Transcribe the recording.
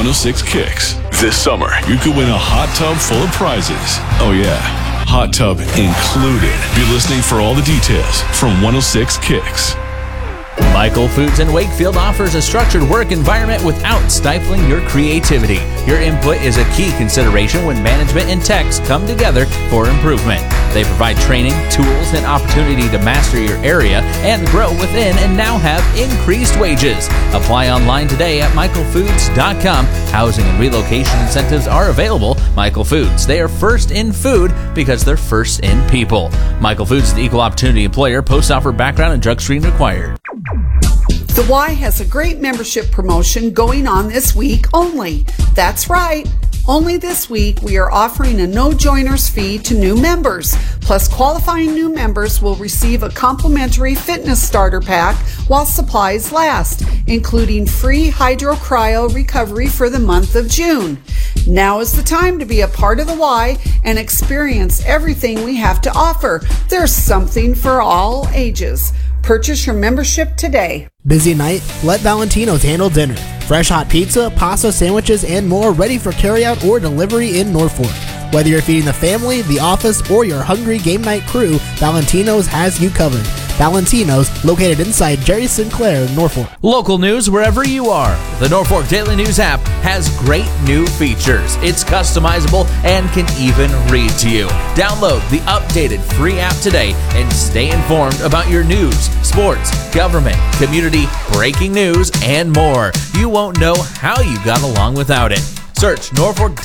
106 Kicks. This summer, you could win a hot tub full of prizes. Oh yeah, hot tub included. Be listening for all the details from 106 Kicks. Michael Foods in Wakefield offers a structured work environment without stifling your creativity. Your input is a key consideration when management and techs come together for improvement. They provide training, tools, and opportunity to master your area and grow within, and now have increased wages. Apply online today at michaelfoods.com. Housing and relocation incentives are available. Michael Foods, they are first in food because they're first in people. Michael Foods is the equal opportunity employer. Post-offer background and drug screen required. The Y has a great membership promotion going on this week only. That's right. Only this week, we are offering a no joiners fee to new members. Plus, qualifying new members will receive a complimentary fitness starter pack while supplies last, including free hydrocryo recovery for the month of June. Now is the time to be a part of the Y and experience everything we have to offer. There's something for all ages. Purchase your membership today. Busy night? Let Valentino's handle dinner. Fresh hot pizza, pasta, sandwiches, and more ready for carryout or delivery in Norfolk. Whether you're feeding the family, the office, or your hungry game night crew, Valentino's has you covered. Valentino's, located inside Jerry Sinclair, Norfolk. Local news wherever you are. The Norfolk Daily News app has great new features. It's customizable and can even read to you. Download the updated free app today and stay informed about your news, sports, government, community, breaking news, and more. You won't know how you got along without it. Search Norfolk